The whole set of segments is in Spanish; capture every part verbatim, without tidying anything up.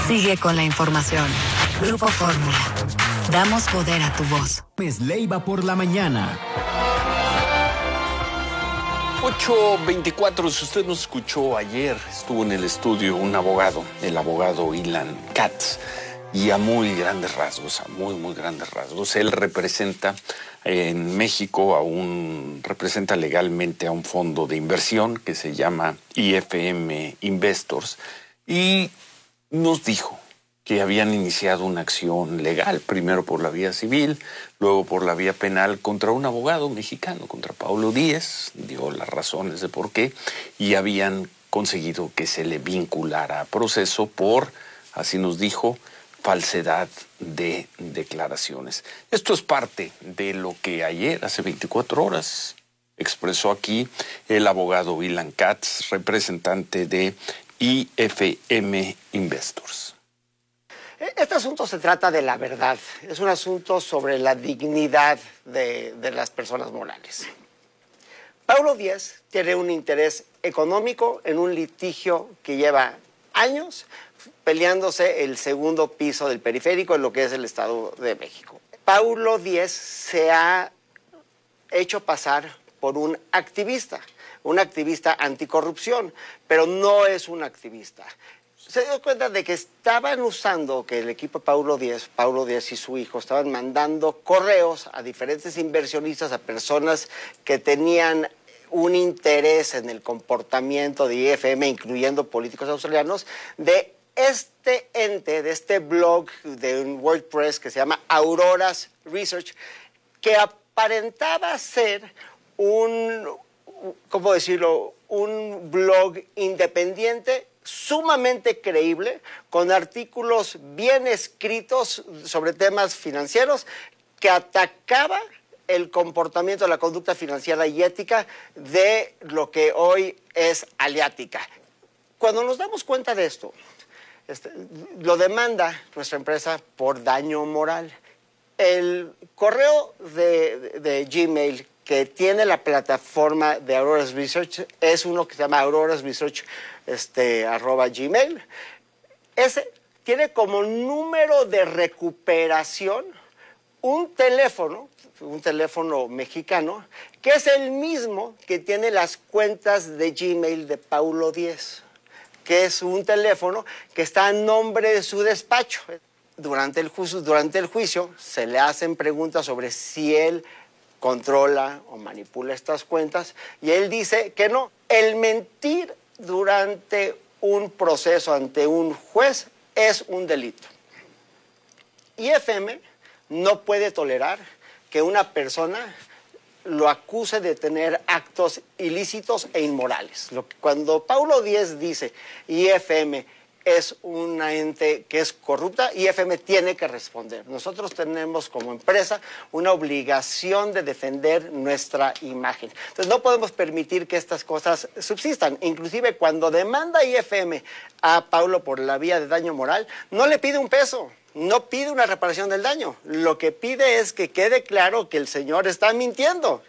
Sigue con la información. Grupo Fórmula. Damos poder a tu voz. Pues Leiva por la mañana. ocho veinticuatro, si usted nos escuchó ayer, estuvo en el estudio un abogado, el abogado Ilan Katz, y a muy grandes rasgos, a muy, muy grandes rasgos. Él representa en México a un, representa legalmente a un fondo de inversión que se llama I F M Investors, y nos dijo que habían iniciado una acción legal, primero por la vía civil, luego por la vía penal, contra un abogado mexicano, contra Paulo Díez, dio las razones de por qué, y habían conseguido que se le vinculara a proceso por, así nos dijo, falsedad de declaraciones. Esto es parte de lo que ayer, hace veinticuatro horas, expresó aquí el abogado Ilan Katz, representante de I F M Investors. Este asunto se trata de la verdad, es un asunto sobre la dignidad de, de las personas morales. Paulo Díez tiene un interés económico en un litigio que lleva años peleándose el segundo piso del periférico en lo que es el Estado de México. Paulo Díez se ha hecho pasar por un activista, un activista anticorrupción, pero no es un activista. Se dio cuenta de que estaban usando, que el equipo Paulo Díez, Paulo Díez y su hijo, estaban mandando correos a diferentes inversionistas, a personas que tenían un interés en el comportamiento de I F M, incluyendo políticos australianos, de este ente, de este blog de un WordPress que se llama Auroras Research, que aparentaba ser un, ¿cómo decirlo?, un blog independiente, sumamente creíble, con artículos bien escritos sobre temas financieros, que atacaba el comportamiento, la conducta financiera y ética de lo que hoy es Aliática. Cuando nos damos cuenta de esto, este, lo demanda nuestra empresa por daño moral. El correo de, de, de Gmail que tiene la plataforma de Auroras Research es uno que se llama Auroras Research este, arroba Gmail. Ese tiene como número de recuperación un teléfono, un teléfono mexicano, que es el mismo que tiene las cuentas de Gmail de Paulo Díez, que es un teléfono que está a nombre de su despacho. Durante el juicio, durante el juicio se le hacen preguntas sobre si él controla o manipula estas cuentas, y él dice que no. El mentir durante un proceso ante un juez es un delito. I F M no puede tolerar que una persona lo acuse de tener actos ilícitos e inmorales. Lo que, cuando Paulo Díez dice I F M es una ente que es corrupta, I F M tiene que responder. Nosotros tenemos como empresa una obligación de defender nuestra imagen. Entonces no podemos permitir que estas cosas subsistan. Inclusive cuando demanda I F M a Paulo por la vía de daño moral, no le pide un peso, no pide una reparación del daño. Lo que pide es que quede claro que el señor está mintiendo.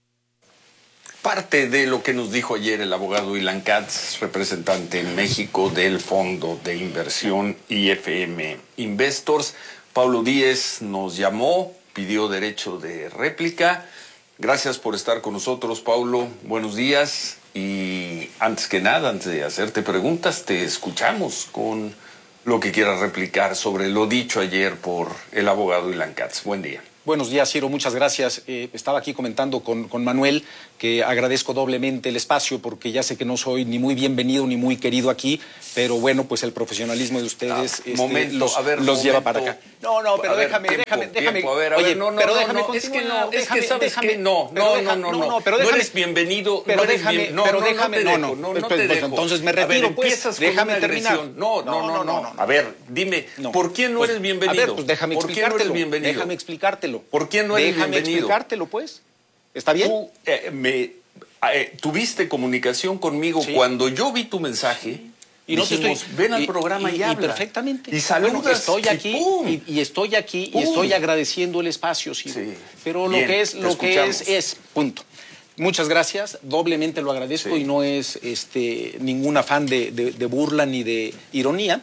Parte de lo que nos dijo ayer el abogado Ilan Katz, representante en México del fondo de inversión I F M Investors. Paulo Díez nos llamó, pidió derecho de réplica. Gracias por estar con nosotros, Paulo. Buenos días. Y antes que nada, antes de hacerte preguntas, te escuchamos con lo que quieras replicar sobre lo dicho ayer por el abogado Ilan Katz. Buen día. Buenos días, Ciro, muchas gracias. Eh, estaba aquí comentando con, con Manuel que agradezco doblemente el espacio porque ya sé que no soy ni muy bienvenido ni muy querido aquí, pero bueno, pues el profesionalismo de ustedes Ah, este, momento, los, a ver, los momento. lleva para acá. No, no, pero A ver, déjame, tiempo, déjame, déjame. tiempo, a ver, a Oye, ver, no, no, pero no, déjame no, es que continuar, no, es déjame, que sabes déjame, que no, pero no, deja- no, no, no, pero no déjame, eres bienvenido, pero no eres déjame, bien- no, pero no, déjame, no te no, dejo, no, no, pues, no pues, te pues, dejo. entonces me A ver, retiro, pues, empiezas con déjame una terminar. agresión. No, no, no, no, no. A ver, dime, No. ¿por qué no Pues, eres bienvenido? A ver, pues déjame ¿Por qué no eres explicártelo. bienvenido? Déjame explicártelo. ¿Por qué no eres Déjame bienvenido? explicártelo, pues. ¿Está bien? Tú eh, me eh, tuviste comunicación conmigo Sí. cuando yo vi tu mensaje. Y no te dijimos, estoy, ven al y- programa y, y, y habla. perfectamente. Y saludas. Bueno, estoy y aquí ¡pum! y, y estoy aquí ¡Pum! y estoy agradeciendo el espacio, sí. Sí. Pero Bien, lo que es, te lo que escuchamos. es, es punto. Muchas gracias, doblemente lo agradezco Sí. y no es este ningún afán de, de, de burla ni de ironía.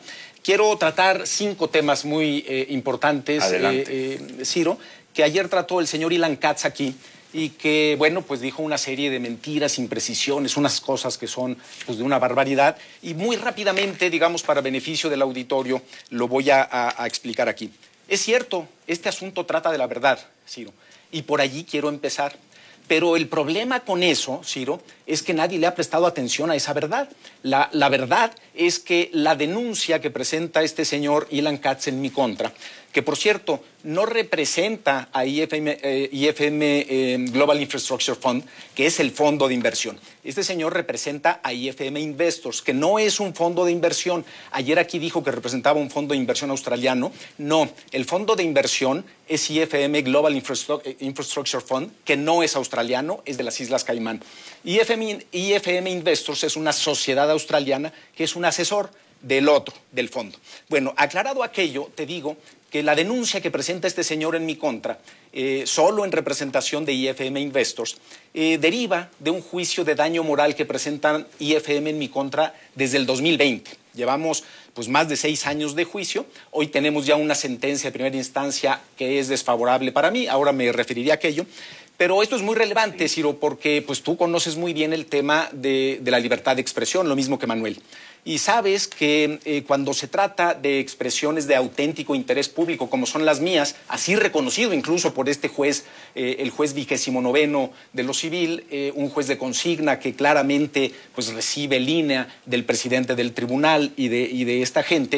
quiero tratar cinco temas muy eh, importantes, Adelante. eh, eh, Ciro, que ayer trató el señor Ilan Katz aquí y que, bueno, pues dijo una serie de mentiras, imprecisiones, unas cosas que son pues, de una barbaridad. Y muy rápidamente, digamos, para beneficio del auditorio, lo voy a, a, a explicar aquí. Es cierto, este asunto trata de la verdad, Ciro, y por allí quiero empezar. Pero el problema con eso, Ciro, es que nadie le ha prestado atención a esa verdad. La, la verdad es que la denuncia que presenta este señor Ilan Katz en mi contra, que por cierto no representa a I F M, eh, I F M eh, Global Infrastructure Fund, que es el fondo de inversión. Este señor representa a I F M Investors, que no es un fondo de inversión. Ayer aquí dijo que representaba un fondo de inversión australiano. No, el fondo de inversión es I F M Global Infrastructure Fund, que no es australiano, es de las Islas Caimán. I F M, I F M Investors es una sociedad australiana que es un asesor del otro, del fondo. Bueno, aclarado aquello, te digo que la denuncia que presenta este señor en mi contra, eh, solo en representación de I F M Investors, eh, deriva de un juicio de daño moral que presentan I F M en mi contra desde el dos mil veinte. Llevamos pues más de seis años de juicio. Hoy tenemos ya una sentencia de primera instancia que es desfavorable para mí. Ahora me referiré a aquello. Pero esto es muy relevante, Ciro, porque pues, tú conoces muy bien el tema de, de la libertad de expresión, lo mismo que Manuel. Y sabes que eh, cuando se trata de expresiones de auténtico interés público, como son las mías, así reconocido incluso por este juez, eh, el juez vigésimo noveno de lo civil, eh, un juez de consigna que claramente pues, recibe línea del presidente del tribunal y de, y de esta gente,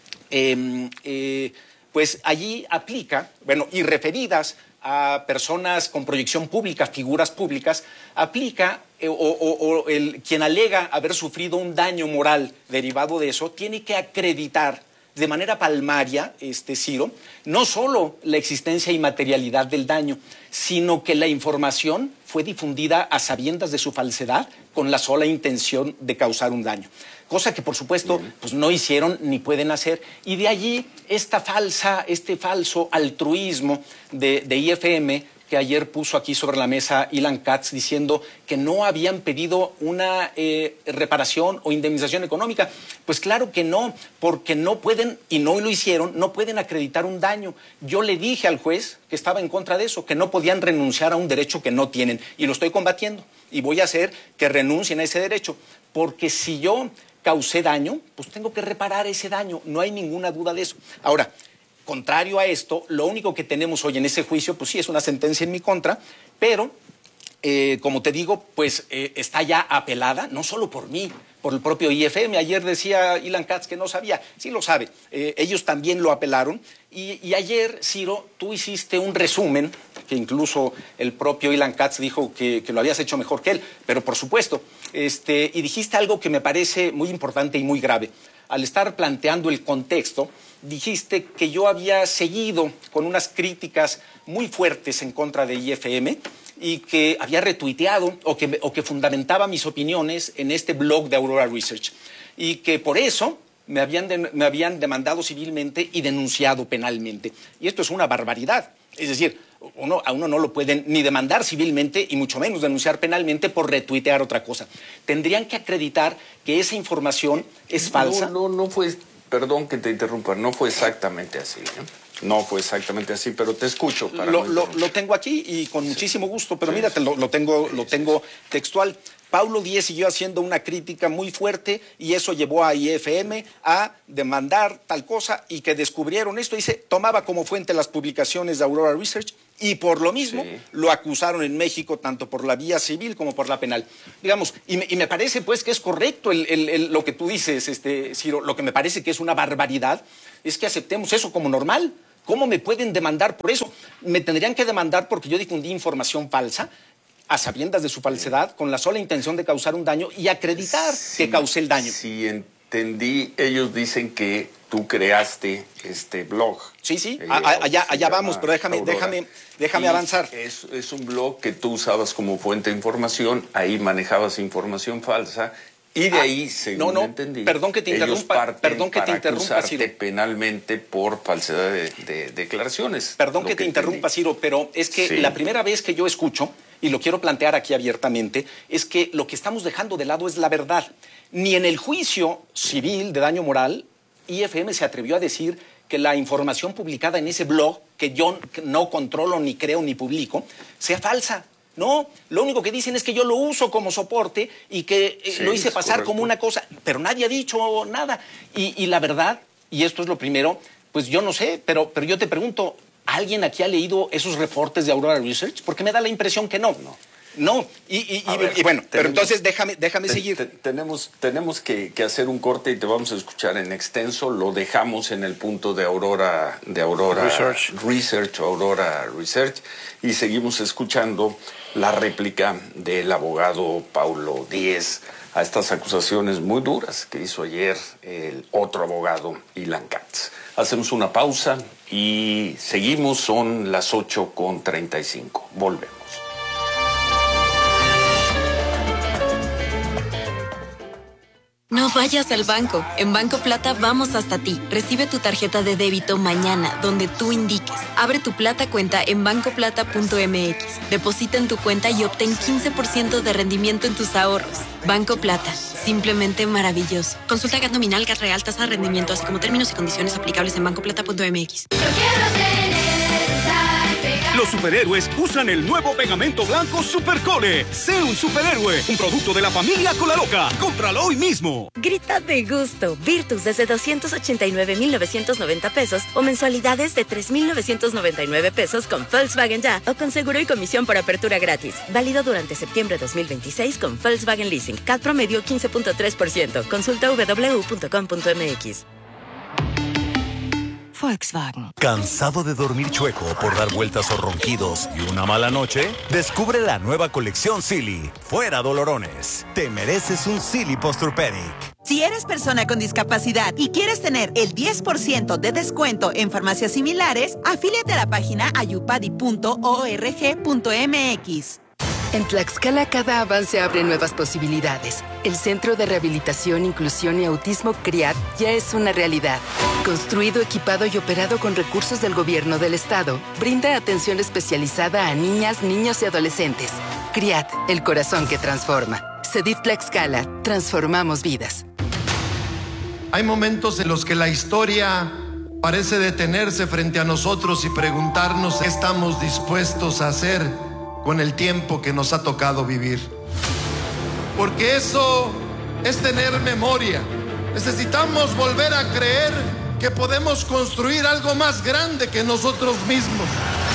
eh, eh, pues allí aplica, bueno, y referidas a personas con proyección pública, figuras públicas, aplica eh, o, o, o el, quien alega haber sufrido un daño moral derivado de eso, tiene que acreditar de manera palmaria, este Ciro, no solo la existencia y materialidad del daño, sino que la información fue difundida a sabiendas de su falsedad con la sola intención de causar un daño. Cosa que, por supuesto, pues no hicieron ni pueden hacer. Y de allí esta falsa, este falso altruismo de, de I F M que ayer puso aquí sobre la mesa Ilan Katz diciendo que no habían pedido una eh, reparación o indemnización económica. Pues claro que no, porque no pueden, y no lo hicieron, no pueden acreditar un daño. Yo le dije al juez que estaba en contra de eso, que no podían renunciar a un derecho que no tienen, y lo estoy combatiendo. Y voy a hacer que renuncien a ese derecho, porque si yo causé daño, pues tengo que reparar ese daño, no hay ninguna duda de eso. Ahora, contrario a esto, lo único que tenemos hoy en ese juicio, pues sí, es una sentencia en mi contra, pero, eh, como te digo, pues eh, está ya apelada, no solo por mí, por el propio I F M. Ayer decía Ilan Katz que no sabía, sí lo sabe, eh, ellos también lo apelaron, y, y ayer, Ciro, tú hiciste un resumen, que incluso el propio Ilan Katz dijo que, que lo habías hecho mejor que él, pero por supuesto, este, y dijiste algo que me parece muy importante y muy grave. Al estar planteando el contexto, dijiste que yo había seguido con unas críticas muy fuertes en contra de I F M y que había retuiteado o que, o que fundamentaba mis opiniones en este blog de Aurora Research y que por eso me habían, de, me habían demandado civilmente y denunciado penalmente. Y esto es una barbaridad. Es decir, uno, a uno no lo pueden ni demandar civilmente y mucho menos denunciar penalmente por retuitear otra cosa. Tendrían que acreditar que esa información es falsa. No, no, no fue, perdón que te interrumpa, no fue exactamente así, ¿eh? No fue exactamente así, pero te escucho. Para lo, no lo, lo tengo aquí y con muchísimo gusto, pero sí, mírate, lo, lo tengo, sí, lo tengo sí, textual. Paulo Díez siguió haciendo una crítica muy fuerte y eso llevó a I F M a demandar tal cosa y que descubrieron esto. Dice, tomaba como fuente las publicaciones de Aurora Research y por lo mismo sí, lo acusaron en México tanto por la vía civil como por la penal. Digamos, y me, y me parece pues que es correcto el, el, el, lo que tú dices, este, Ciro. Lo que me parece que es una barbaridad es que aceptemos eso como normal. ¿Cómo me pueden demandar por eso? Me tendrían que demandar porque yo difundí información falsa a sabiendas de su falsedad, con la sola intención de causar un daño y acreditar sí, que causé el daño. Sí, entendí. Ellos dicen que tú creaste este blog. Sí, sí, eh, allá, allá vamos, pero déjame, Aurora. déjame, déjame avanzar. Es, es un blog que tú usabas como fuente de información, ahí manejabas información falsa. Y de ah, ahí, según no, no, entendí, perdón que te interrumpa, perdón que te interrumpa, Ciro, penalmente por falsedad de, de declaraciones. Perdón que, que te interrumpa, Ciro, pero es que sí, la primera vez que yo escucho, y lo quiero plantear aquí abiertamente, es que lo que estamos dejando de lado es la verdad. Ni en el juicio civil de daño moral I F M se atrevió a decir que la información publicada en ese blog, que yo no controlo, ni creo, ni publico, sea falsa. No, lo único que dicen es que yo lo uso como soporte y que eh, Sí, lo hice es pasar correcto. como una cosa, pero nadie ha dicho nada. Y, y la verdad, y esto es lo primero, pues yo no sé, pero, pero yo te pregunto, ¿alguien aquí ha leído esos reportes de Aurora Research? Porque me da la impresión que no. No. No, y, y, y, ver, y bueno, pero tenemos- entonces déjame, déjame Te- seguir. te- tenemos tenemos que, que hacer un corte y te vamos a escuchar en extenso. Lo dejamos en el punto de Aurora, de Aurora Research. Research, Aurora Research, y seguimos escuchando la réplica del abogado Paulo Díez a estas acusaciones muy duras que hizo ayer el otro abogado, Ilan Katz. Hacemos una pausa y seguimos, son las ocho con treinta y cinco. Volvemos. No vayas al banco. En Banco Plata vamos hasta ti. Recibe tu tarjeta de débito mañana, donde tú indiques. Abre tu Plata cuenta en banco plata punto m x. Deposita en tu cuenta y obtén quince por ciento de rendimiento en tus ahorros. Banco Plata. Simplemente maravilloso. Consulta G A T nominal, G A T real, tasa de rendimiento, así como términos y condiciones aplicables en banco plata punto m x. Los superhéroes usan el nuevo pegamento blanco Supercole. Sé un superhéroe, un producto de la familia Colaloca. Cómpralo hoy mismo. Grita de gusto. Virtus desde doscientos ochenta y nueve mil novecientos noventa pesos o mensualidades de tres mil novecientos noventa y nueve pesos con Volkswagen Ya o con seguro y comisión por apertura gratis. Válido durante septiembre dos mil veintiséis con Volkswagen Leasing. C A T promedio quince punto tres por ciento. Consulta w w w punto com punto m x. Volkswagen. ¿Cansado de dormir chueco por dar vueltas o ronquidos y una mala noche? Descubre la nueva colección Silly. Fuera dolorones. Te mereces un Silly Posturpedic. Si eres persona con discapacidad y quieres tener el diez por ciento de descuento en farmacias similares, afíliate a la página ayupadi punto org punto m x. En Tlaxcala cada avance abre nuevas posibilidades. El Centro de Rehabilitación, Inclusión y Autismo CRIAT ya es una realidad. Construido, equipado y operado con recursos del gobierno del estado, brinda atención especializada a niñas, niños y adolescentes. CRIAT, el corazón que transforma. CEDIF Tlaxcala, transformamos vidas. Hay momentos en los que la historia parece detenerse frente a nosotros y preguntarnos qué estamos dispuestos a hacer con el tiempo que nos ha tocado vivir. Porque eso es tener memoria. Necesitamos volver a creer que podemos construir algo más grande que nosotros mismos.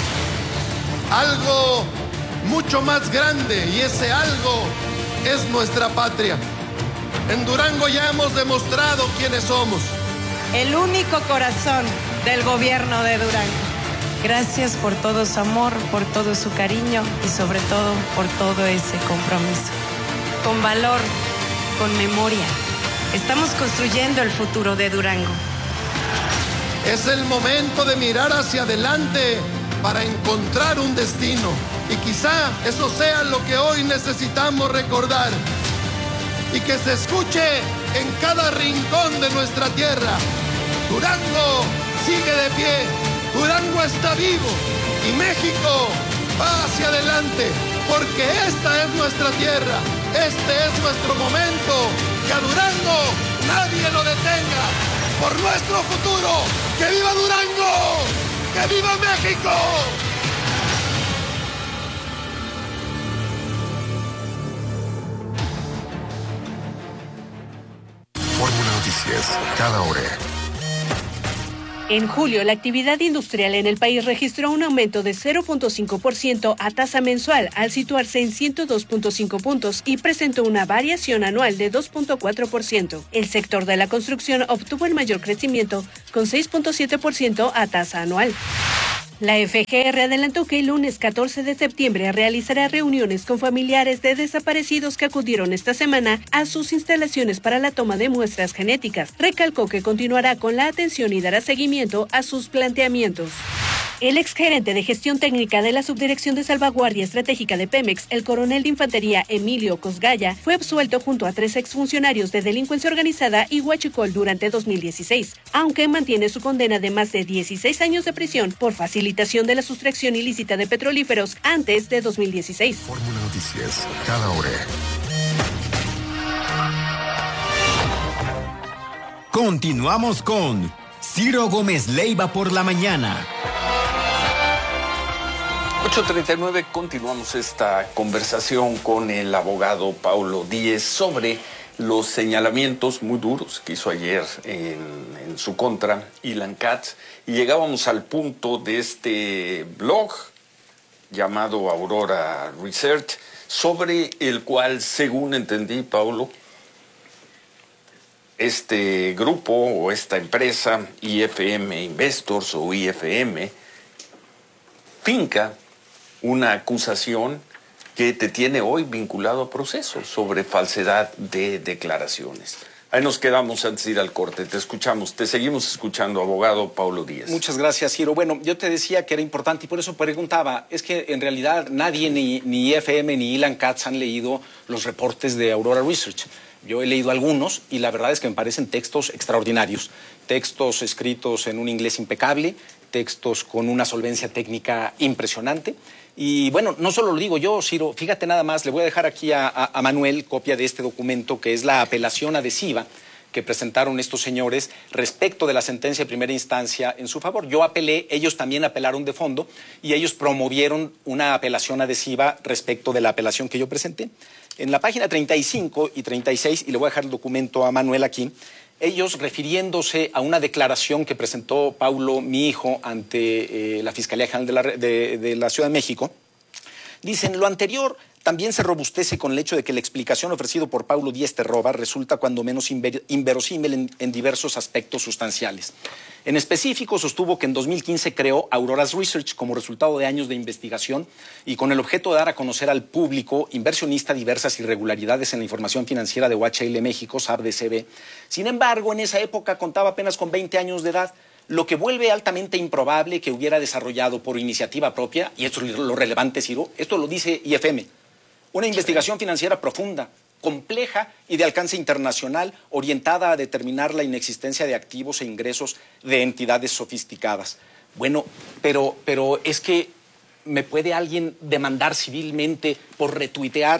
Algo mucho más grande, y ese algo es nuestra patria. En Durango ya hemos demostrado quiénes somos. El único corazón del gobierno de Durango. Gracias por todo su amor, por todo su cariño y sobre todo por todo ese compromiso. Con valor, con memoria, estamos construyendo el futuro de Durango. Es el momento de mirar hacia adelante para encontrar un destino. Y quizá eso sea lo que hoy necesitamos recordar. Y que se escuche en cada rincón de nuestra tierra. Durango sigue de pie. Durango está vivo y México va hacia adelante, porque esta es nuestra tierra, este es nuestro momento, que a Durango nadie lo detenga, por nuestro futuro. ¡Que viva Durango! ¡Que viva México! Fórmula Noticias, cada hora. En julio, la actividad industrial en el país registró un aumento de cero punto cinco por ciento a tasa mensual, al situarse en ciento dos punto cinco puntos y presentó una variación anual de dos punto cuatro por ciento. El sector de la construcción obtuvo el mayor crecimiento, con seis punto siete por ciento a tasa anual. La F G R adelantó que el lunes catorce de septiembre realizará reuniones con familiares de desaparecidos que acudieron esta semana a sus instalaciones para la toma de muestras genéticas. Recalcó que continuará con la atención y dará seguimiento a sus planteamientos. El exgerente de gestión técnica de la Subdirección de Salvaguardia Estratégica de Pemex, el coronel de infantería Emilio Cosgaya, fue absuelto junto a tres exfuncionarios de delincuencia organizada y huachicol durante dos mil dieciséis, aunque mantiene su condena de más de dieciséis años de prisión por facilitación de la sustracción ilícita de petrolíferos antes de dos mil dieciséis. Fórmula Noticias, cada hora. Continuamos con Ciro Gómez Leiva por la mañana. ocho treinta y nueve, continuamos esta conversación con el abogado Paulo Díez sobre los señalamientos muy duros que hizo ayer en, en su contra Ilan Katz, y llegábamos al punto de este blog llamado Aurora Research, sobre el cual, según entendí, Paulo, este grupo o esta empresa, I F M Investors o I F M, finca una acusación que te tiene hoy vinculado a proceso sobre falsedad de declaraciones. Ahí nos quedamos antes de ir al corte. Te escuchamos, te seguimos escuchando, abogado Paulo Díez. Muchas gracias, Ciro. Bueno, yo te decía que era importante y por eso preguntaba. Es que en realidad nadie, ni, ni I F M ni Ilan Katz han leído los reportes de Aurora Research. Yo he leído algunos y la verdad es que me parecen textos extraordinarios. Textos escritos en un inglés impecable, textos con una solvencia técnica impresionante. Y bueno, no solo lo digo yo, Ciro, fíjate nada más, le voy a dejar aquí a, a, a Manuel copia de este documento, que es la apelación adhesiva que presentaron estos señores respecto de la sentencia de primera instancia en su favor. Yo apelé, ellos también apelaron de fondo y ellos promovieron una apelación adhesiva respecto de la apelación que yo presenté. En la página treinta y cinco y treinta y seis, y le voy a dejar el documento a Manuel aquí, ellos refiriéndose a una declaración que presentó Paulo, mi hijo, ante eh, la Fiscalía General de la, de, de la Ciudad de México, dicen: lo anterior también se robustece con el hecho de que la explicación ofrecida por Paulo Díez Terroba resulta cuando menos inver, inverosímil en, en diversos aspectos sustanciales. En específico, sostuvo que en dos mil quince creó Aurora's Research como resultado de años de investigación y con el objeto de dar a conocer al público inversionista diversas irregularidades en la información financiera de O H L México, S A B D C B. Sin embargo, en esa época contaba apenas con veinte años de edad, lo que vuelve altamente improbable que hubiera desarrollado por iniciativa propia, y esto es lo relevante, Ciro, esto lo dice I F M, una investigación financiera profunda, compleja y de alcance internacional, orientada a determinar la inexistencia de activos e ingresos de entidades sofisticadas. Bueno, pero, pero es que ¿me puede alguien demandar civilmente por retuitear?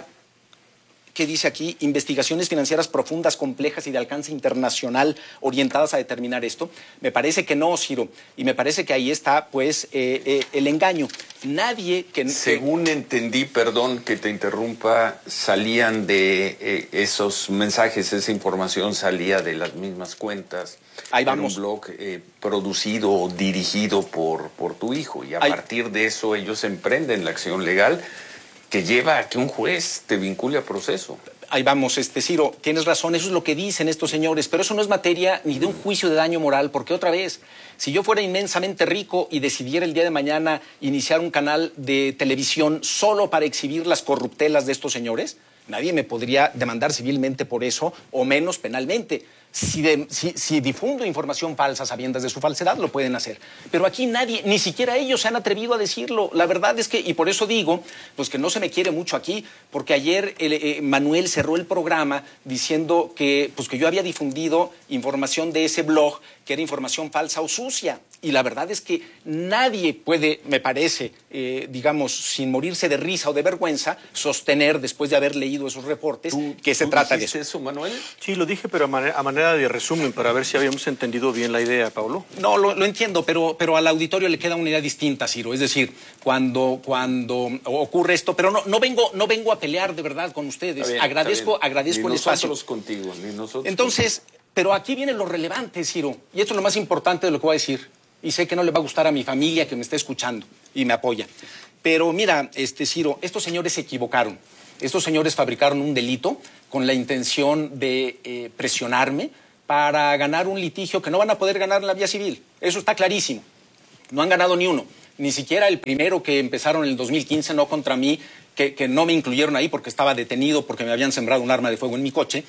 ¿Qué dice aquí? Investigaciones financieras profundas, complejas y de alcance internacional orientadas a determinar esto. Me parece que no, Ciro. Y me parece que ahí está, pues, eh, eh, el engaño. Nadie que... Según que... entendí, perdón que te interrumpa, salían de eh, esos mensajes, esa información salía de las mismas cuentas. Ahí vamos. En un blog eh, producido o dirigido por, por tu hijo. Y a Ahí... partir de eso ellos emprenden la acción legal que lleva a que un juez te vincule a proceso. Ahí vamos, este Ciro, tienes razón, eso es lo que dicen estos señores, pero eso no es materia ni de un juicio de daño moral, porque otra vez, si yo fuera inmensamente rico y decidiera el día de mañana iniciar un canal de televisión solo para exhibir las corruptelas de estos señores, nadie me podría demandar civilmente por eso, o menos penalmente. Si, de, si, si difundo información falsa sabiendas de su falsedad, lo pueden hacer. Pero aquí nadie, ni siquiera ellos se han atrevido a decirlo. La verdad es que, y por eso digo, pues que no se me quiere mucho aquí, porque ayer el, eh, Manuel cerró el programa diciendo que, pues que yo había difundido información de ese blog, que era información falsa o sucia. Y la verdad es que nadie puede, me parece, eh, digamos, sin morirse de risa o de vergüenza, sostener, después de haber leído esos reportes, que se trata de eso. eso, Manuel? Sí, lo dije, pero a manera, a manera de resumen, para ver si habíamos entendido bien la idea, Paulo. No, lo, lo entiendo, pero, pero al auditorio le queda una idea distinta, Ciro. Es decir, cuando, cuando ocurre esto, pero no, no, vengo, no vengo a pelear de verdad con ustedes. Bien, agradezco agradezco ni el espacio. Nosotros contigo, ni nosotros Entonces, contigo. Pero aquí viene lo relevante, Ciro, y esto es lo más importante de lo que voy a decir. Y sé que no le va a gustar a mi familia que me está escuchando y me apoya. Pero mira, este Ciro, estos señores se equivocaron. Estos señores fabricaron un delito con la intención de eh, presionarme para ganar un litigio que no van a poder ganar en la vía civil. Eso está clarísimo. No han ganado ni uno. Ni siquiera el primero que empezaron en el dos mil quince, no contra mí, que, que no me incluyeron ahí porque estaba detenido, porque me habían sembrado un arma de fuego en mi coche,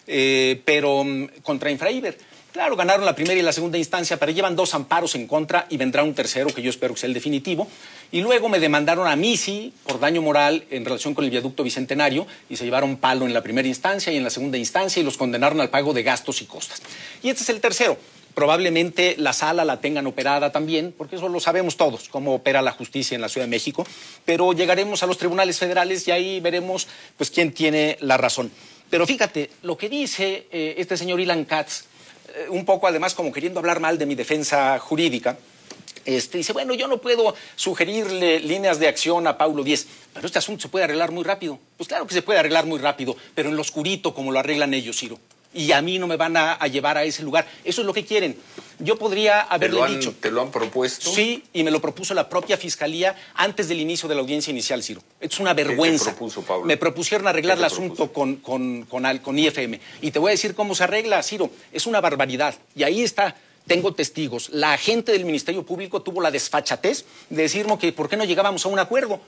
eh, pero um, contra Infraiber. Claro, ganaron la primera y la segunda instancia, pero llevan dos amparos en contra y vendrá un tercero que yo espero que sea el definitivo. Y luego me demandaron a mí, sí, por daño moral en relación con el viaducto Bicentenario y se llevaron palo en la primera instancia y en la segunda instancia y los condenaron al pago de gastos y costas. Y este es el tercero. Probablemente la sala la tengan operada también, porque eso lo sabemos todos, cómo opera la justicia en la Ciudad de México, pero llegaremos a los tribunales federales y ahí veremos pues quién tiene la razón. Pero fíjate, lo que dice eh, este señor Ilan Katz, eh, un poco además como queriendo hablar mal de mi defensa jurídica. Este, dice, bueno, yo no puedo sugerirle líneas de acción a Paulo Díez, pero este asunto se puede arreglar muy rápido. Pues claro que se puede arreglar muy rápido, pero en lo oscurito como lo arreglan ellos, Ciro. Y a mí no me van a, a llevar a ese lugar. Eso es lo que quieren. Yo podría haberle ¿Te lo han, dicho... ¿Te lo han propuesto? Sí, y me lo propuso la propia Fiscalía antes del inicio de la audiencia inicial, Ciro. Es una vergüenza. ¿Qué te propuso, Pablo? Me propusieron arreglar ¿Qué el te asunto con, con, con, al- con I F M. Y te voy a decir cómo se arregla, Ciro. Es una barbaridad. Y ahí está... Tengo testigos. La agente del Ministerio Público tuvo la desfachatez de decirme que por qué no llegábamos a un acuerdo.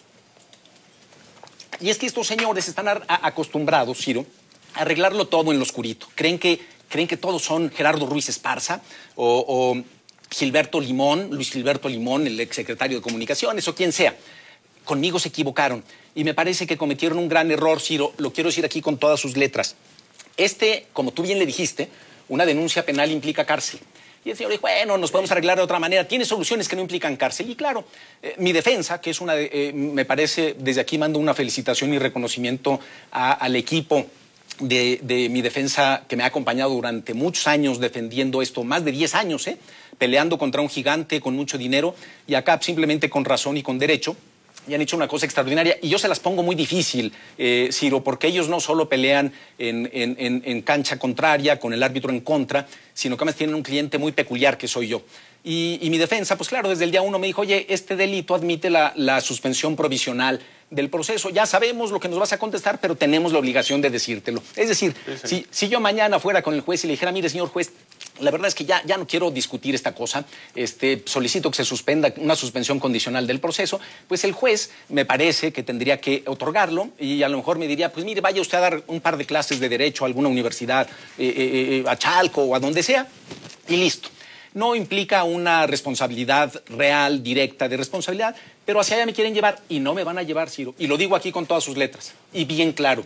Y es que estos señores están a- a- acostumbrados, Ciro, a arreglarlo todo en lo oscurito. Creen que, creen que todos son Gerardo Ruiz Esparza o, o Gilberto Limón, Luis Gilberto Limón, el exsecretario de Comunicaciones o quien sea. Conmigo se equivocaron y me parece que cometieron un gran error, Ciro. Lo quiero decir aquí con todas sus letras. Este, como tú bien le dijiste, una denuncia penal implica cárcel. Y el señor dijo, bueno, nos podemos arreglar de otra manera. Tiene soluciones que no implican cárcel. Y claro, eh, mi defensa, que es una, de, eh, me parece, desde aquí mando una felicitación y reconocimiento a- al equipo de, de mi defensa que me ha acompañado durante muchos años defendiendo esto, más de diez años, ¿eh? Peleando contra un gigante con mucho dinero y acá simplemente con razón y con derecho. Y han hecho una cosa extraordinaria. Y yo se las pongo muy difícil, eh, Ciro, porque ellos no solo pelean en, en, en, en cancha contraria, con el árbitro en contra, sino que además tienen un cliente muy peculiar que soy yo. Y, y mi defensa, pues claro, desde el día uno me dijo, oye, este delito admite la, la suspensión provisional del proceso. Ya sabemos lo que nos vas a contestar, pero tenemos la obligación de decírtelo. Es decir, Sí, sí. si, si yo mañana fuera con el juez y le dijera, mire, señor juez, la verdad es que ya, ya no quiero discutir esta cosa, este, solicito que se suspenda una suspensión condicional del proceso, pues el juez me parece que tendría que otorgarlo y a lo mejor me diría, pues mire, vaya usted a dar un par de clases de derecho a alguna universidad, eh, eh, a Chalco o a donde sea, y listo. No implica una responsabilidad real, directa de responsabilidad, pero hacia allá me quieren llevar y no me van a llevar, Ciro. Y lo digo aquí con todas sus letras y bien claro.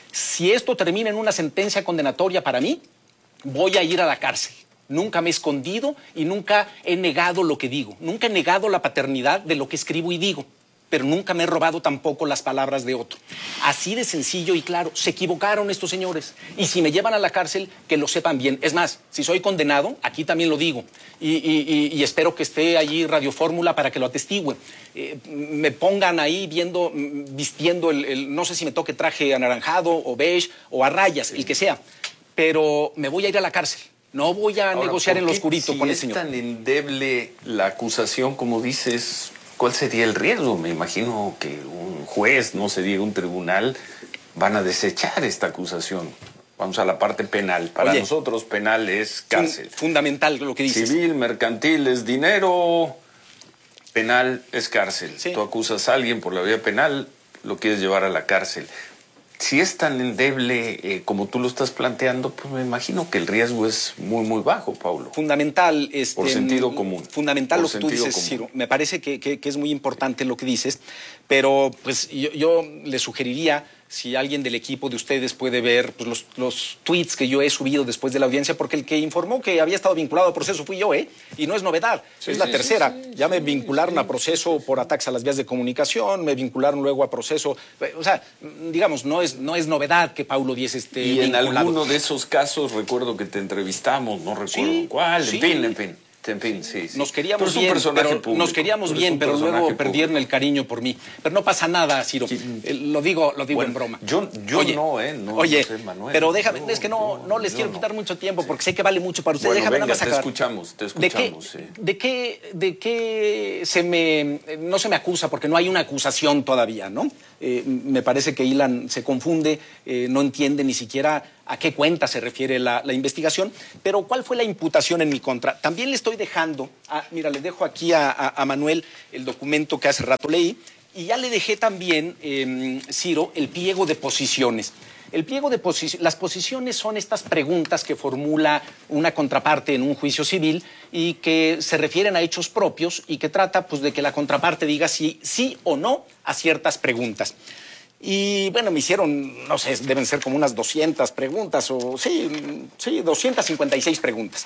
Si esto termina en una sentencia condenatoria para mí, voy a ir a la cárcel. Nunca me he escondido y nunca he negado lo que digo. Nunca he negado la paternidad de lo que escribo y digo. Pero nunca me he robado tampoco las palabras de otro. Así de sencillo y claro. Se equivocaron estos señores. Y si me llevan a la cárcel, que lo sepan bien. Es más, si soy condenado, aquí también lo digo. Y, y, y, y espero que esté allí Radio Fórmula para que lo atestigüe. Eh, me pongan ahí viendo, vistiendo el, el... No sé si me toque traje anaranjado o beige o a rayas, el que sea. Pero me voy a ir a la cárcel. No voy a Ahora, negociar ¿por en lo qué, oscurito si con el es señor? tan endeble la acusación como dices, ¿cuál sería el riesgo? Me imagino que un juez, no se diga un tribunal, van a desechar esta acusación. Vamos a la parte penal. Para Oye, nosotros penal es cárcel. Fun- fundamental lo que dices. Civil, mercantil es dinero, penal es cárcel. Sí. Tú acusas a alguien por la vía penal, lo quieres llevar a la cárcel. Si es tan endeble eh, como tú lo estás planteando, pues me imagino que el riesgo es muy, muy bajo, Paulo. Fundamental. Este, Por sentido común. Fundamental Por lo que tú sentido dices, común. Ciro. Me parece que, que- que es muy importante lo que dices, pero pues yo, yo le sugeriría, si alguien del equipo de ustedes puede ver pues, los, los tweets que yo he subido después de la audiencia, porque el que informó que había estado vinculado al proceso fui yo, ¿eh? Y no es novedad, Sí, es la sí, tercera. sí, sí, ya me sí, vincularon sí, a proceso por ataques a las vías de comunicación, me vincularon luego a proceso, o sea, digamos, no es, no es novedad que Paulo Díez esté Y en vinculado. alguno de esos casos recuerdo que te entrevistamos, no recuerdo Sí, cuál, sí. en fin, en fin. En fin, sí, sí. Nos queríamos Tú eres un bien, personaje pero público. nos queríamos Tú eres bien, un pero personaje luego perdieron público. el cariño por mí. Pero no pasa nada, Ciro. Eh, Lo digo, lo digo Bueno, en broma. yo- yo Oye, no, ¿eh? No, oye, no sé, Manuel. pero déjame, Yo- es que no, yo- no les yo quiero no. quitar mucho tiempo porque sé que vale mucho para ustedes. Bueno, déjame venga, nada más te acabar. escuchamos, te ¿De qué, escuchamos, sí. de qué, de qué se me, no se me acusa? Porque no hay una acusación todavía, ¿no? Eh, me parece que Ilan se confunde, eh, no entiende ni siquiera a qué cuenta se refiere la, la investigación, pero ¿cuál fue la imputación en mi contra? También le estoy dejando, a, mira, le dejo aquí a, a, a Manuel el documento que hace rato leí, y ya le dejé también, eh, Ciro, el pliego de posiciones. El pliego de posiciones, las posiciones son estas preguntas que formula una contraparte en un juicio civil y que se refieren a hechos propios y que trata pues, de que la contraparte diga si sí o no a ciertas preguntas. Y bueno, me hicieron, no sé, deben ser como unas doscientas preguntas, o sí, sí, doscientas cincuenta y seis preguntas.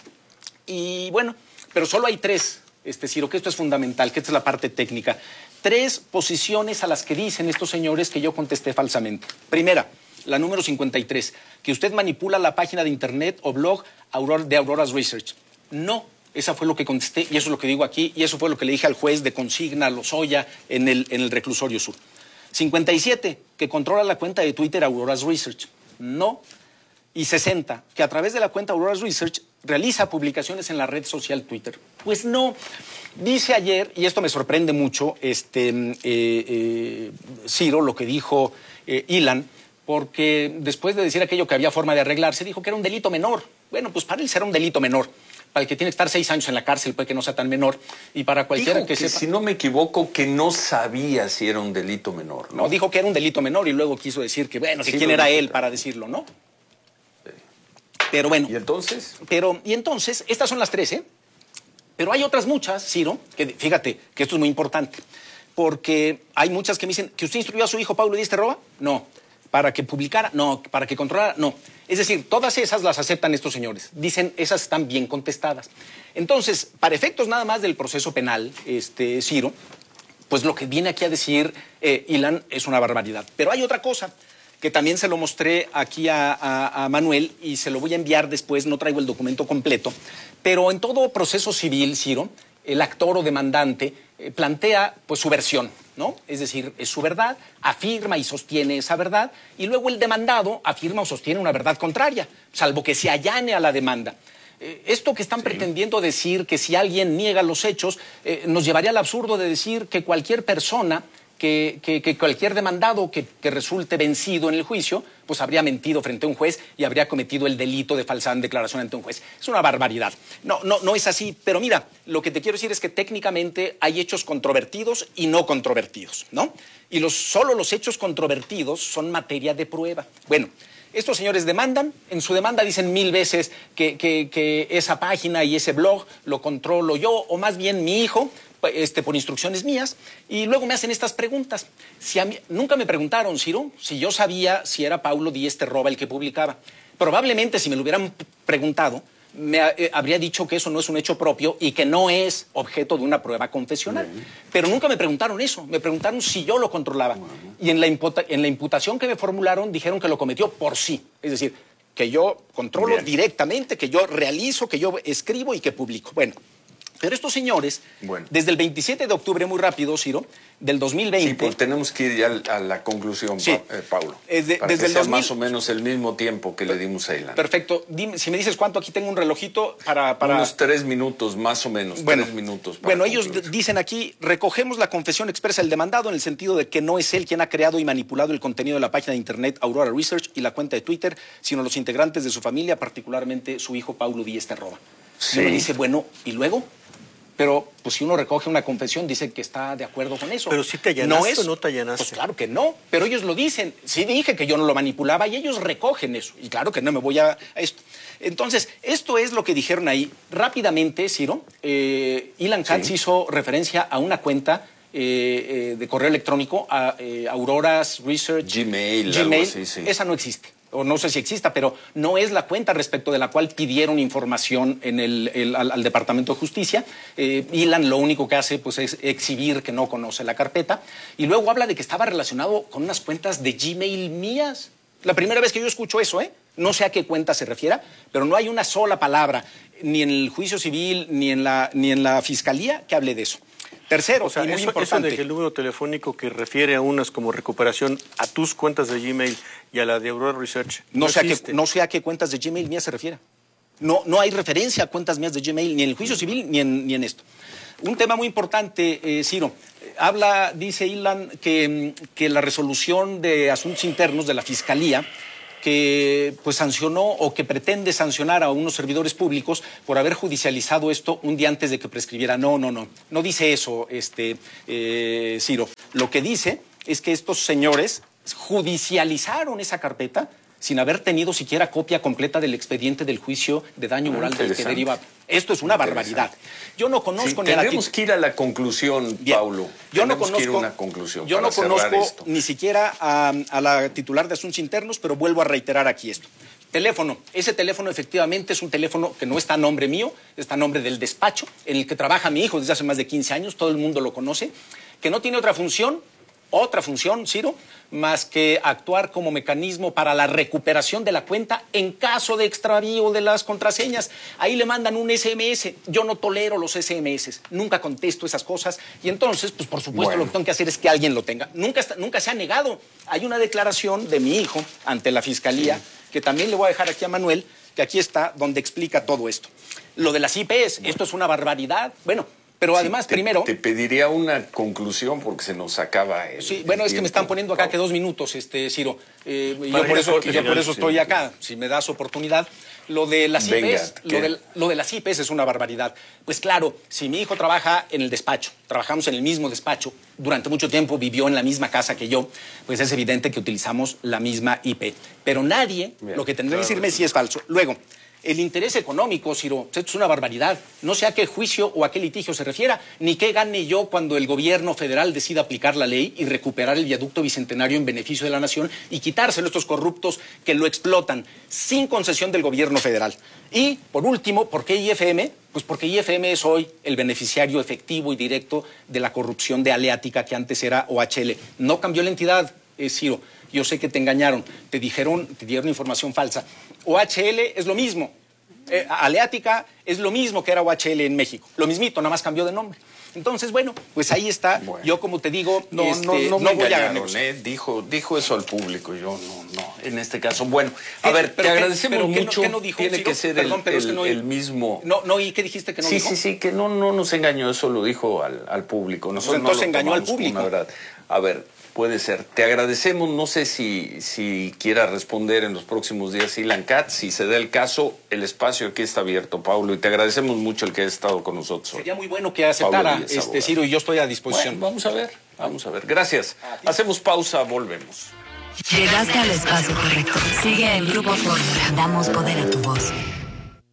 Y bueno, pero solo hay tres, este, Ciro, que esto es fundamental, que esta es la parte técnica. Tres posiciones a las que dicen estos señores que yo contesté falsamente. Primera, la número cincuenta y tres, que usted manipula la página de internet o blog Aurora, de Aurora's Research. No, esa fue lo que contesté y eso es lo que digo aquí y eso fue lo que le dije al juez de consigna, Lozoya, en el, en el reclusorio sur. cincuenta y siete, que controla la cuenta de Twitter Aurora's Research. No. Y sesenta, que a través de la cuenta Aurora's Research realiza publicaciones en la red social Twitter. Pues no. Dice ayer, y esto me sorprende mucho, este, eh, eh, Ciro, lo que dijo eh, Ilan, porque después de decir aquello que había forma de arreglarse, dijo que era un delito menor. Bueno, pues para él será un delito menor. Para el que tiene que estar seis años en la cárcel, puede que no sea tan menor. Y para cualquiera dijo que, que sepa... si no me equivoco, que no sabía si era un delito menor, ¿no? No, dijo que era un delito menor y luego quiso decir que, bueno, Sí, que quién lo era dijo, él pero- para decirlo, ¿no? Pero bueno. ¿Y entonces? Pero, y entonces, estas son las tres, ¿eh? Pero hay otras muchas, Ciro, que fíjate que esto es muy importante. Porque hay muchas que me dicen, ¿que usted instruyó a su hijo Paulo Díaz Terroba? No. ¿Para que publicara? No. ¿Para que controlara? No. Es decir, todas esas las aceptan estos señores. Dicen, esas están bien contestadas. Entonces, para efectos nada más del proceso penal, este, Ciro, pues lo que viene aquí a decir eh, Ilan es una barbaridad. Pero hay otra cosa que también se lo mostré aquí a, a, a Manuel y se lo voy a enviar después, no traigo el documento completo, pero en todo proceso civil, Ciro, el actor o demandante eh, plantea pues su versión, ¿no? Es decir, es su verdad, afirma y sostiene esa verdad, y luego el demandado afirma o sostiene una verdad contraria, salvo que se allane a la demanda. Eh, esto que están sí. pretendiendo decir, que si alguien niega los hechos, eh, nos llevaría al absurdo de decir que cualquier persona... Que, que, que cualquier demandado que, que resulte vencido en el juicio, pues habría mentido frente a un juez y habría cometido el delito de falsa declaración ante un juez. Es una barbaridad. No, no, no es así. Pero mira, lo que te quiero decir es que técnicamente hay hechos controvertidos y no controvertidos, ¿no? Y los, solo los hechos controvertidos son materia de prueba. Bueno, estos señores demandan, en su demanda dicen mil veces que, que, que esa página y ese blog lo controlo yo, o más bien mi hijo, Este, por instrucciones mías, y luego me hacen estas preguntas. Si a mí, nunca me preguntaron, Ciro, si yo sabía si era Paulo Díaz Terroba el que publicaba. Probablemente si me lo hubieran preguntado, me eh, habría dicho que eso no es un hecho propio y que no es objeto de una prueba confesional. Uh-huh. Pero nunca me preguntaron eso, me preguntaron si yo lo controlaba. Uh-huh. Y en la, imputa, en la imputación que me formularon dijeron que lo cometió por sí. Es decir, que yo controlo Bien. directamente, que yo realizo, que yo escribo y que publico. Bueno. Pero estos señores, bueno. desde el veintisiete de octubre, muy rápido, Ciro, del dos mil veinte... Sí, pues tenemos que ir ya a la conclusión, sí. pa, eh, Paulo. Es de, para desde que el sea dos mil... más o menos el mismo tiempo que le dimos a Ilan. Perfecto. Dime, si me dices cuánto, aquí tengo un relojito para... para... Unos tres minutos, más o menos, bueno, tres minutos. Bueno, ellos dicen aquí, recogemos la confesión expresa del demandado en el sentido de que no es él quien ha creado y manipulado el contenido de la página de internet Aurora Research y la cuenta de Twitter, sino los integrantes de su familia, particularmente su hijo Paulo Díaz Terroba. Sí. Y me dice, bueno, ¿y luego? Pero, pues, si uno recoge una confesión, dice que está de acuerdo con eso. Pero si te allanaste no es, o no te allanaste. Pues claro que no, pero ellos lo dicen. Sí dije que yo no lo manipulaba y ellos recogen eso. Y claro que no me voy a, a esto. Entonces, esto es lo que dijeron ahí. Rápidamente, Ciro, eh, Ilan Katz sí. hizo referencia a una cuenta eh, eh, de correo electrónico, a eh, Aurora's Research. Gmail, Gmail. Algo así, sí. Esa no existe. O no sé si exista, pero no es la cuenta respecto de la cual pidieron información en el, el, al, al Departamento de Justicia. Eh, Ilan lo único que hace pues, es exhibir que no conoce la carpeta. Y luego habla de que estaba relacionado con unas cuentas de Gmail mías. La primera vez que yo escucho eso, ¿eh? No sé a qué cuenta se refiera, pero no hay una sola palabra, ni en el juicio civil, ni en la, ni en la fiscalía, que hable de eso. Tercero, o sea, y muy eso, importante. eso de el número telefónico que refiere a unas como recuperación a tus cuentas de Gmail y a la de Aurora Research. No, no, sé, a qué, no sé a qué cuentas de Gmail mías se refiere. No, no hay referencia a cuentas mías de Gmail, ni en el juicio civil, ni en, ni en esto. Un tema muy importante, eh, Ciro. Habla, dice Ilan, que, que la resolución de asuntos internos de la Fiscalía que pues sancionó o que pretende sancionar a unos servidores públicos por haber judicializado esto un día antes de que prescribiera. No, no, no. No dice eso, este, eh, Ciro. Lo que dice es que estos señores judicializaron esa carpeta sin haber tenido siquiera copia completa del expediente del juicio de daño moral del que deriva. Esto es una barbaridad. Yo no conozco sí, ni a la... Tenemos que ir a la conclusión, Bien. Paulo. Yo no tenemos conozco, que ir a una conclusión yo para no conozco esto. ni siquiera a, a la titular de Asuntos Internos, pero vuelvo a reiterar aquí esto. Teléfono. Ese teléfono efectivamente es un teléfono que no está a nombre mío, está a nombre del despacho en el que trabaja mi hijo desde hace más de quince años, todo el mundo lo conoce, que no tiene otra función otra función, Ciro, más que actuar como mecanismo para la recuperación de la cuenta en caso de extravío de las contraseñas. Ahí le mandan un ese eme ese. Yo no tolero los ese eme ese, nunca contesto esas cosas y entonces, pues por supuesto, bueno, lo que tengo que hacer es que alguien lo tenga. Nunca, está, nunca se ha negado. Hay una declaración de mi hijo ante la Fiscalía, sí, que también le voy a dejar aquí a Manuel, que aquí está, donde explica todo esto. Lo de las I P es, bueno, esto es una barbaridad. Bueno, pero además, sí, te, primero... Te pediría una conclusión porque se nos acaba el Sí, bueno, el es que me están poniendo acá que dos minutos, este, Ciro. Eh, y yo Vale, por eso, ya, yo por eso sí, estoy sí. acá, si me das oportunidad. Lo de las Venga, I Pes, lo de, lo de las I Pes es una barbaridad. Pues claro, si mi hijo trabaja en el despacho, trabajamos en el mismo despacho, durante mucho tiempo vivió en la misma casa que yo, pues es evidente que utilizamos la misma I Pe. Pero nadie, Bien, lo que tendría que decirme si es falso. Luego, el interés económico, Ciro, esto es una barbaridad. No sé a qué juicio o a qué litigio se refiera, ni qué gane yo cuando el gobierno federal decida aplicar la ley y recuperar el viaducto bicentenario en beneficio de la nación y quitárselo a estos corruptos que lo explotan sin concesión del gobierno federal. Y, por último, ¿por qué I F M? Pues porque I F M es hoy el beneficiario efectivo y directo de la corrupción de Aleática, que antes era O H L. No cambió la entidad, eh, Ciro. Yo sé que te engañaron, te dijeron, te dieron información falsa. O H L es lo mismo. Eh, Aleática es lo mismo que era O H L en México. Lo mismito, nada más cambió de nombre. Entonces, bueno, pues ahí está. Bueno. Yo, como te digo, no, este, no, no, no me voy engañaron, a negociar. ¿eh? Dijo, dijo eso al público. Yo no, no. En este caso, bueno, a ¿Qué? ver, ¿Pero te qué? agradecemos ¿Pero qué no- mucho. qué no dijo, Tiene Ciro? que ser Perdón, el, pero es el, que no- el mismo. No, no, ¿y qué dijiste que no sí, dijo? Sí, sí, que no, no nos engañó. Eso lo dijo al, al público. Nosotros entonces no lo engañó al tomamos como público. una verdad. A ver. Puede ser. Te agradecemos. No sé si, si quiera responder en los próximos días Ilan Katz. Si se da el caso, el espacio aquí está abierto, Paulo. Y te agradecemos mucho el que hayas estado con nosotros hoy. Sería muy bueno que aceptara, Díaz, este, Ciro, y yo estoy a disposición. Bueno, vamos a ver, vamos a ver. Gracias. Hacemos pausa, volvemos. Llegaste al espacio correcto. Sigue el Grupo Fórmula. Damos poder a tu voz.